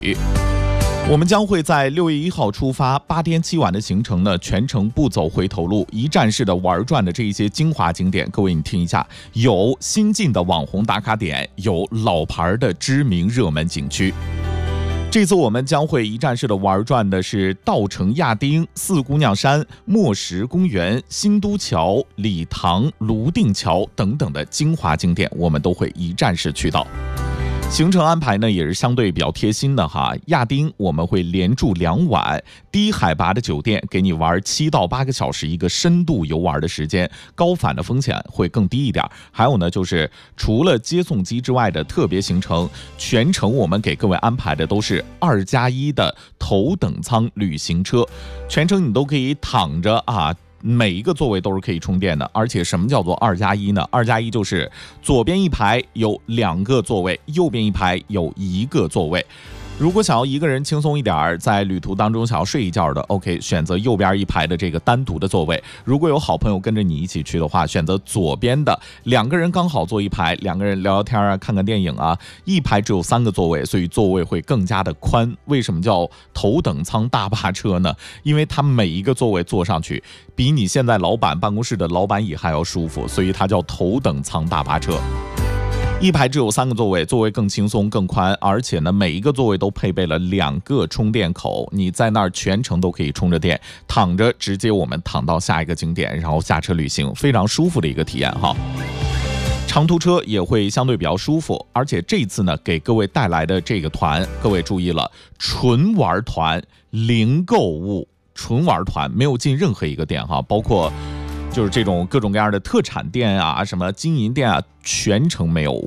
我们将会在6月1号出发，8天7晚的行程呢，全程不走回头路，一站式的玩转的这一些精华景点，各位你听一下，有新进的网红打卡点，有老牌的知名热门景区。这次我们将会一站式的玩转的是稻城亚丁、四姑娘山、墨石公园、新都桥、理塘、泸定桥等等的精华景点，我们都会一站式去到。行程安排呢也是相对比较贴心的哈，亚丁我们会连住2晚，低海拔的酒店给你玩7到8个小时一个深度游玩的时间，高反的风险会更低一点。还有呢就是除了接送机之外的特别行程，全程我们给各位安排的都是2+1的头等舱旅行车，全程你都可以躺着啊。每一个座位都是可以充电的，而且什么叫做2+1呢？2+1就是左边一排有2个座位，右边一排有1个座位。如果想要一个人轻松一点，在旅途当中想要睡一觉的 ，OK， 选择右边一排的这个单独的座位。如果有好朋友跟着你一起去的话，选择左边的，2个人刚好坐一排，2个人聊聊天啊，看看电影啊，一排只有3个座位，所以座位会更加的宽。为什么叫头等舱大巴车呢？因为它每一个座位坐上去，比你现在老板办公室的老板椅还要舒服，所以它叫头等舱大巴车。一排只有3个座位，座位更轻松更宽，而且呢每一个座位都配备了2个充电口，你在那儿全程都可以充着电，躺着直接我们躺到下一个景点，然后下车旅行，非常舒服的一个体验哈。长途车也会相对比较舒服，而且这次呢给各位带来的这个团，各位注意了，纯玩团，零购物，纯玩团，没有进任何一个店哈，包括就是这种各种各样的特产店啊，什么金银店啊，全程没有。